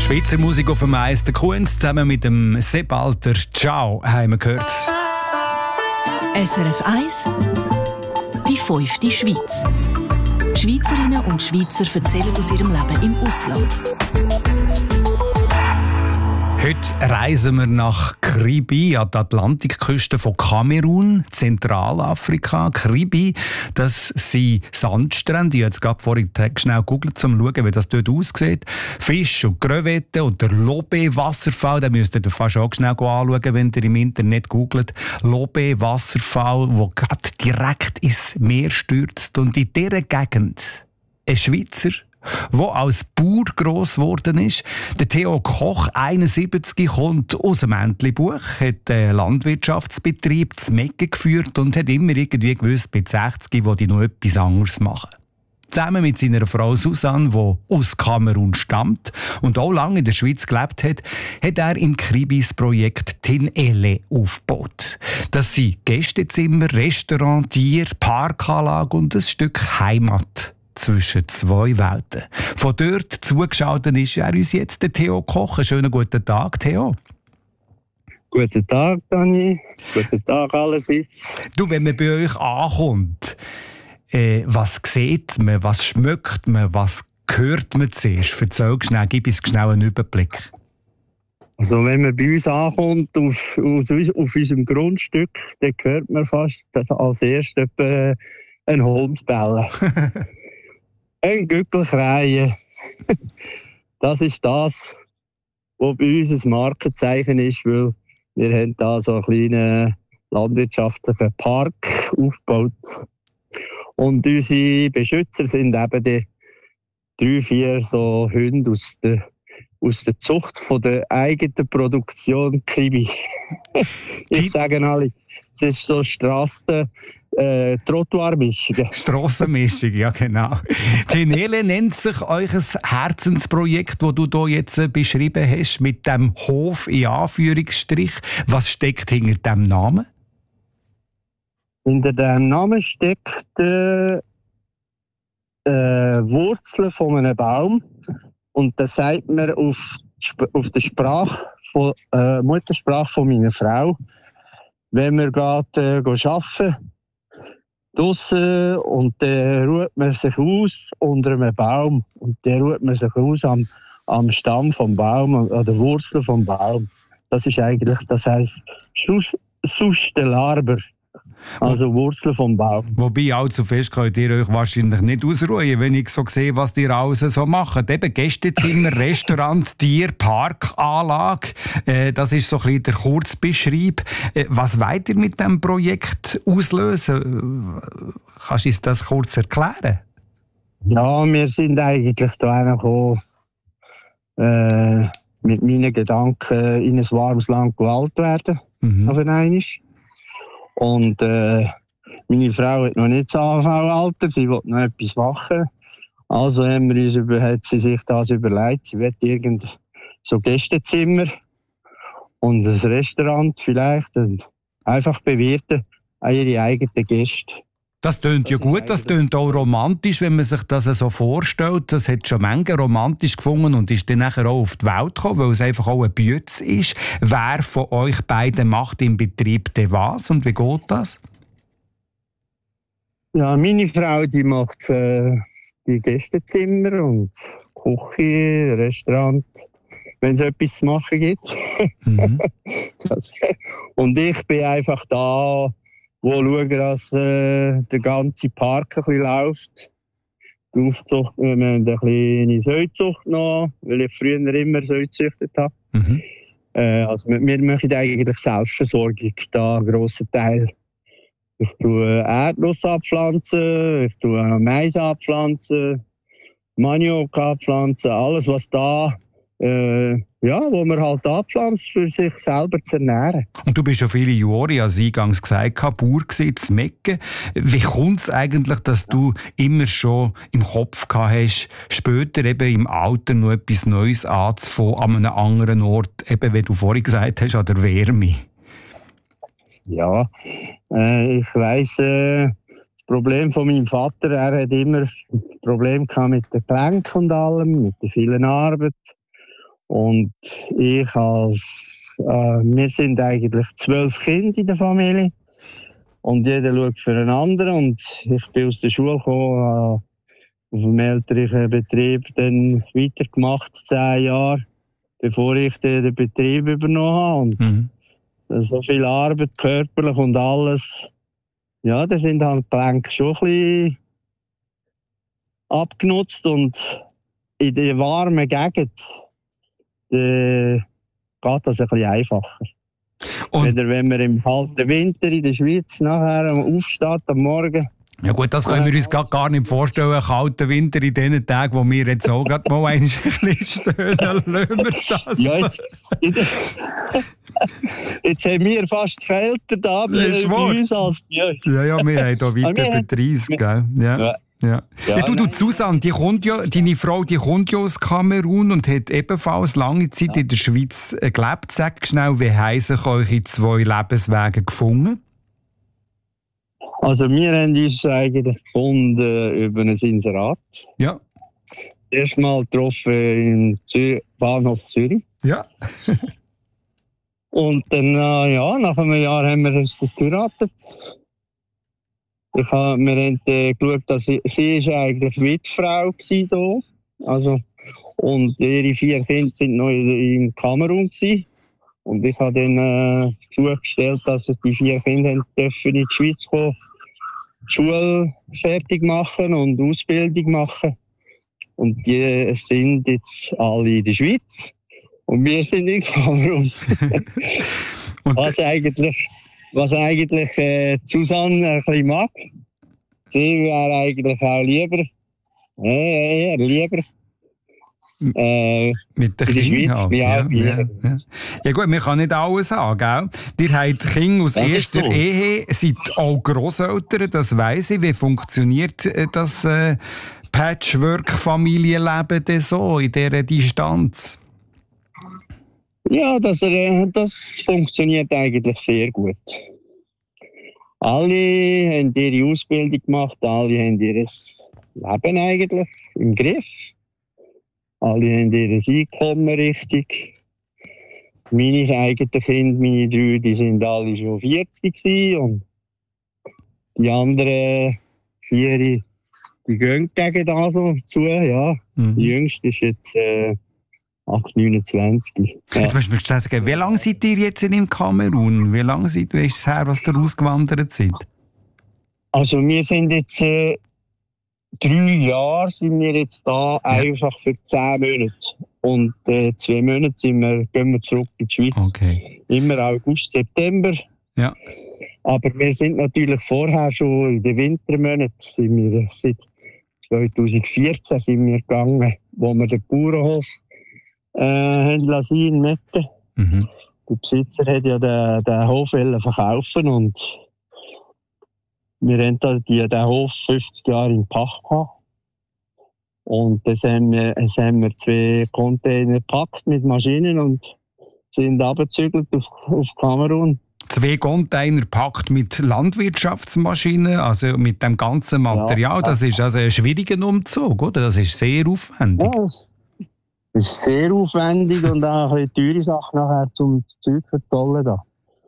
Schweizer Musik auf dem Eis, der Kunst zusammen mit dem Sebalter Ciao haben wir gehört. SRF 1, die 5. Schweiz. Schweizerinnen und Schweizer erzählen aus ihrem Leben im Ausland. Heute reisen wir nach Kribi an die Atlantikküste von Kamerun, Zentralafrika. Kribi, das sind Sandstrände. Ich habe jetzt gerade vorhin schnell gegoogelt, um zu schauen, wie das dort aussieht. Fisch und Crevetten und der Lobe-Wasserfall, den müsst ihr fast auch schnell anschauen, wenn ihr im Internet googelt. Lobe-Wasserfall, der gerade direkt ins Meer stürzt. Und in dieser Gegend ein Schweizer, der als Bauer gross geworden ist. Der Theo Koch, 71, kommt aus dem Entlebuch, hat einen Landwirtschaftsbetrieb zu Mecke geführt und hat immer irgendwie gewusst, mit 60 will ich noch etwas anderes machen. Zusammen mit seiner Frau Susanne, die aus Kamerun stammt und auch lange in der Schweiz gelebt hat, hat er in Kribis Projekt Tinele aufgebaut. Das sind Gästezimmer, Restaurant, Tier, Parkanlage und ein Stück Heimat zwischen zwei Welten. Von dort zugeschaltet ist er uns jetzt der Theo Koch. Einen schönen guten Tag, Theo. Guten Tag, Dani. Guten Tag allerseits. Du, wenn man bei euch ankommt, was sieht man, was schmeckt man, was hört man zuerst? Erzähl schnell, gib uns schnell einen Überblick. Also wenn man bei uns ankommt, auf unserem Grundstück, dann hört man fast als erstes einen Hund bellen. Ein Gückel kreien. Das ist das, was bei uns ein Markenzeichen ist, weil wir haben da so einen kleinen landwirtschaftlichen Park aufgebaut. Und unsere Beschützer sind eben die 3-4 so Hunde aus der Zucht von der eigenen Produktion Kribi. Ich sage alle, das ist so Trottoir-Mischung. Strassenmischung, ja genau. Tinele nennt sich euch ein Herzensprojekt, das du hier jetzt beschrieben hast, mit dem Hof in Anführungsstrich. Was steckt hinter dem Namen? Hinter dem Namen steckt Wurzeln von einem Baum. Und das sagt man auf der Muttersprache von meiner Frau. Wenn wir gerade arbeiten, draussen, und dann ruht man sich aus unter einem Baum. Und dann ruht man sich aus am Stamm vom Baum, an der Wurzel vom Baum. Das ist eigentlich, das heisst Sustelarber. Also Wurzel vom Baum. Wobei, allzu fest könnt ihr euch wahrscheinlich nicht ausruhen, wenn ich so sehe, was ihr alles so macht. Eben Gästezimmer, Restaurant, Tier, Parkanlage. Das ist so ein bisschen der Kurzbeschreib. Was wollt ihr mit diesem Projekt auslösen? Kannst du uns das kurz erklären? Ja, wir sind eigentlich da gekommen, mit meinen Gedanken in ein warmes Land gewählt werden. Auf einmal. Und meine Frau hat noch nicht das AV-Alter, sie will noch etwas machen. Also hat sie sich das überlegt, sie will irgend so Gästezimmer und ein Restaurant vielleicht und einfach bewirten an ihre eigenen Gäste. Das tönt ja gut, das tönt auch romantisch, wenn man sich das so vorstellt. Das hat schon Menge romantisch gefunden und ist dann nachher auch auf die Welt gekommen, weil es einfach auch ein Bütz ist. Wer von euch beiden macht im Betrieb denn was und wie geht das? Ja, meine Frau, die macht die Gästezimmer und Küche, Restaurant, wenn es etwas zu machen gibt. Und ich bin einfach da, wo schauen, dass der ganze Park ein bisschen läuft. Die Aufzucht, wir haben eine kleine Säuzucht noch, weil ich früher immer Säu gezüchtet habe. Also wir machen eigentlich Selbstversorgung, da einen grossen Teil. Ich tue Erdnuss abpflanzen, ich tue Mais abpflanzen, Maniok abpflanzen, alles was da wo man halt anpflanzt, für sich selber zu ernähren. Und du bist ja viele Jahre, als eingangs gesagt habe, Bauer gewesen, in Mecke. Wie kommt es eigentlich, dass du immer schon im Kopf gehabt hast, später eben im Alter noch etwas Neues anzufangen, an einem anderen Ort, eben wie du vorhin gesagt hast, an der Wärme? Ja, ich weiss, das Problem von meinem Vater, er hat immer Probleme gehabt mit den Gelenken und allem, mit der vielen Arbeit. Und wir sind eigentlich 12 Kinder in der Familie. Und jeder schaut für einen anderen. Und ich bin aus der Schule gekommen, auf dem elterlichen Betrieb dann weitergemacht, 10 Jahre, bevor ich den Betrieb übernommen habe. Und so viel Arbeit, körperlich und alles. Ja, da sind halt die Gelenke schon ein bisschen abgenutzt. Und in der warmen Gegend geht das ein bisschen einfacher. Wenn man im kalten Winter in der Schweiz nachher aufsteht am Morgen. Ja gut, das können wir uns gar nicht vorstellen, einen kalten Winter in den Tagen, wo wir jetzt auch gerade mal ein bisschen stehen, lassen wir das. Ja, jetzt haben wir fast kälter da bei uns als die. Ja, wir haben hier weit über 30, gell? Ja. Du Susanne, deine Frau, die kommt ja aus Kamerun und hat ebenfalls lange Zeit in der Schweiz gelebt. Sag schnell, wie haben sich eure 2 Lebenswege gefunden? Also wir haben uns eigentlich gefunden über ein Inserat. Ja. Erstmal getroffen im Bahnhof Zürich. Ja. Und dann, nach einem Jahr haben wir uns geheiratet. Wir haben geschaut, dass sie eigentlich Witfrau war. Also, und ihre 4 Kinder waren noch in Kamerun gewesen. Und ich habe dann zugestellt, dass die 4 Kinder in die Schweiz kommen, die Schule fertig machen und Ausbildung machen. Und die sind jetzt alle in der Schweiz. Und wir sind in Kamerun. Was eigentlich Susanne ein bisschen mag. Sie wäre eigentlich auch lieber mit den Kindern. Ja gut, man kann nicht alles haben, gell? Ihr habt Kinder aus erster Ehe, seid auch Grosseltern, das weiss ich. Wie funktioniert das Patchwork-Familienleben denn so in dieser Distanz? Ja, das funktioniert eigentlich sehr gut. Alle haben ihre Ausbildung gemacht, alle haben ihr Leben eigentlich im Griff. Alle haben ihr Einkommen richtig. Meine eigenen Kinder, meine 3, die sind alle schon 40 gewesen, und die anderen 4, die gehen gegen das so zu, ja. Die jüngste ist jetzt 29. Ja. Jetzt musst du mir sagen, wie lange seid ihr jetzt in Kamerun? Wie lange ist es her, was ihr ausgewandert seid? Also wir sind jetzt 3 Jahre sind wir jetzt da, einfach für 10 Monate. Und 2 Monate gehen wir zurück in die Schweiz. Okay. Immer August, September. Ja. Aber wir sind natürlich vorher schon in den Wintermonaten, seit 2014 sind wir gegangen, wo wir den Bauernhof haben lassen in Metten. Der Besitzer hat ja den Hof verkaufen, und wir haben den Hof 50 Jahre in Pacht gehabt. Und jetzt haben wir 2 Container gepackt mit Maschinen und sind runtergezügelt auf Kamerun. 2 Container gepackt mit Landwirtschaftsmaschinen, also mit dem ganzen Material. Ja, das ist also ein schwieriger Umzug, oder? Das ist sehr aufwendig. Ja, das ist sehr aufwendig und auch eine teure Sache nachher zum Zeug verzollen da.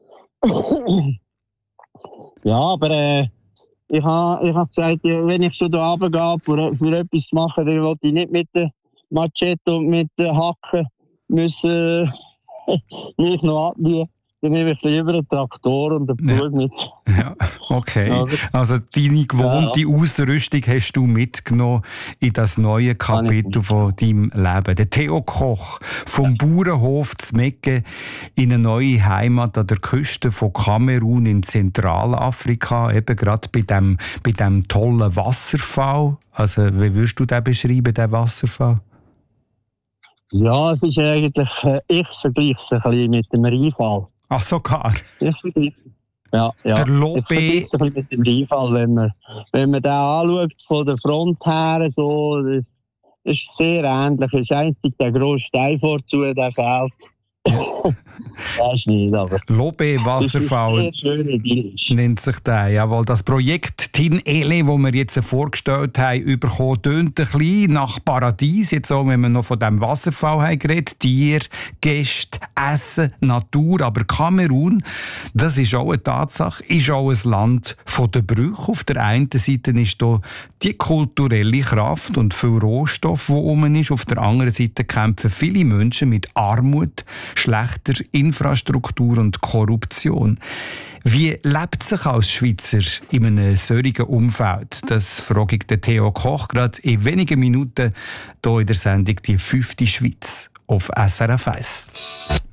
Ja, aber ich hab gesagt, wenn ich schon da runtergehe, für etwas zu machen, dann will ich nicht mit der Machete und mit der Hacke müssen mich noch abbiegen. Dann nehme ich lieber einen Traktor und einen Pflug mit. Ja, okay. Also deine gewohnte Ausrüstung hast du mitgenommen in das neue Kapitel von deinem Leben. Der Theo Koch vom Bauernhof zu Mecken in eine neue Heimat an der Küste von Kamerun in Zentralafrika, eben gerade bei dem tollen Wasserfall. Also wie würdest du den beschreiben, den Wasserfall? Ja, es ist eigentlich, ich vergleiche es ein bisschen mit dem Rheinfall. Ach, sogar? Ja. Der Lobé. Ich vergleiche es ein bisschen mit dem Rheinfall, wenn man den anschaut, von der Front her, so, das ist sehr ähnlich. Es ist einzig der grosse Stein vorzu, der fehlt. Das ist nicht, aber Lobe-Wasserfall nennt sich der. Jawohl, das Projekt Tin Ele, das wir jetzt vorgestellt haben, bekommen, tönt ein bisschen nach Paradies. Jetzt auch, wenn wir noch von diesem Wasserfall haben geredet. Tier, Gäste, Essen, Natur. Aber Kamerun, das ist auch eine Tatsache, ist auch ein Land von der Brüche. Auf der einen Seite ist da die kulturelle Kraft und viel Rohstoff, die rum ist. Auf der anderen Seite kämpfen viele Menschen mit Armut, schlechter Infrastruktur und Korruption. Wie lebt sich als Schweizer in einem solchen Umfeld? Das frage ich den Theo Koch gerade in wenigen Minuten hier in der Sendung «Die 5. Schweiz» auf SRF 1.